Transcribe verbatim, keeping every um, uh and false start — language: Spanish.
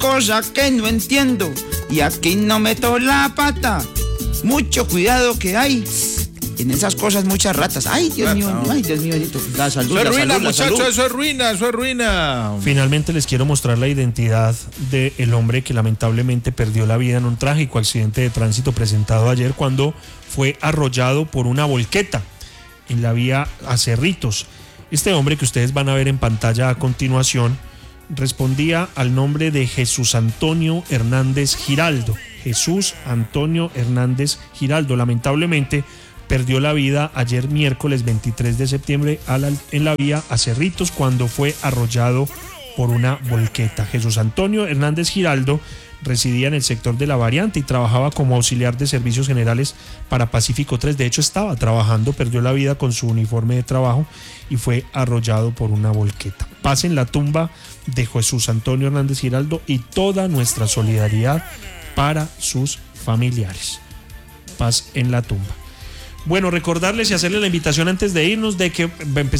cosa que no entiendo y aquí no meto la pata. Mucho cuidado que hay en esas cosas, muchas ratas. Ay, Dios mío, ay, Dios mío, la salud, Eso es la ruina, salud, la muchachos, salud. eso es ruina, eso es ruina. Finalmente les quiero mostrar la identidad del hombre que lamentablemente perdió la vida en un trágico accidente de tránsito presentado ayer cuando fue arrollado por una volqueta en la vía a Cerritos. Este hombre que ustedes van a ver en pantalla a continuación respondía al nombre de Jesús Antonio Hernández Giraldo. Jesús Antonio Hernández Giraldo lamentablemente perdió la vida ayer miércoles veintitrés de septiembre a la, en la vía a Cerritos cuando fue arrollado por una volqueta. Jesús Antonio Hernández Giraldo residía en el sector de La Variante y trabajaba como auxiliar de servicios generales para Pacífico tres. De hecho estaba trabajando, perdió la vida con su uniforme de trabajo y fue arrollado por una volqueta. Paz en la tumba de Jesús Antonio Hernández Giraldo y toda nuestra solidaridad para sus familiares. Paz en la tumba. Bueno, recordarles y hacerles la invitación antes de irnos de que empezamos